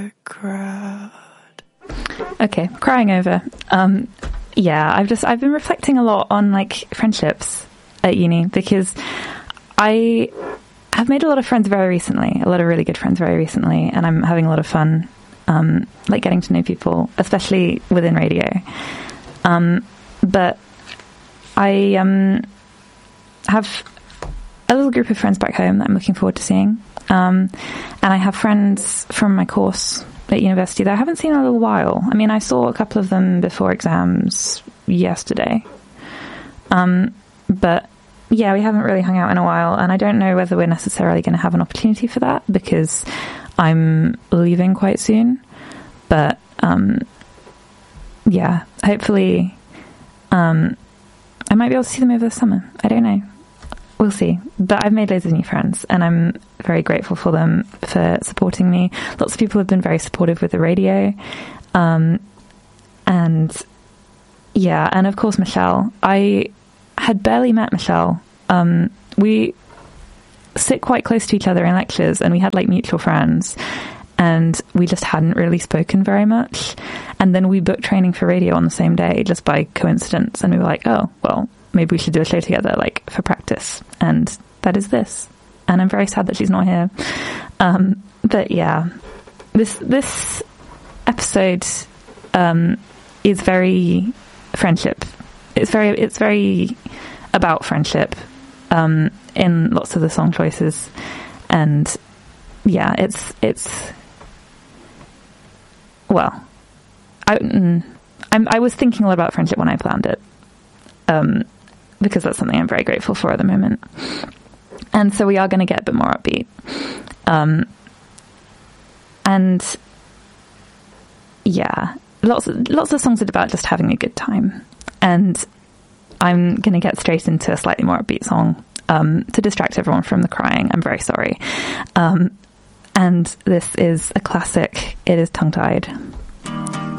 Crowd. Okay, crying over. I've been reflecting a lot on like friendships at uni, because I have made a lot of friends very recently, a lot of really good friends very recently, and I'm having a lot of fun like getting to know people, especially within radio. But I have a little group of friends back home that I'm looking forward to seeing. And I have friends from my course at university that I haven't seen in a little while. I mean, I saw a couple of them before exams yesterday. But yeah, we haven't really hung out in a while, and I don't know whether we're necessarily going to have an opportunity for that, because I'm leaving quite soon. But yeah, hopefully I might be able to see them over the summer. I don't know. We'll see. But I've made loads of new friends, and I'm very grateful for them for supporting me. Lots of people have been very supportive with the radio. And yeah, and of course Michelle. I had barely met Michelle. We sit quite close to each other in lectures, and we had like mutual friends, and we just hadn't really spoken very much. And then we booked training for radio on the same day, just by coincidence, and we were like, oh, well, maybe we should do a show together, like, for practice. And that is this. And I'm very sad that she's not here. But yeah, this episode is very friendship. It's very about friendship in lots of the song choices. And yeah, it's well, I was thinking a lot about friendship when I planned it. Because that's something I'm very grateful for at the moment. And so we are going to get a bit more upbeat. And yeah, lots of songs are about just having a good time. And I'm going to get straight into a slightly more upbeat song to distract everyone from the crying. I'm very sorry. And this is a classic. It is Tongue Tied.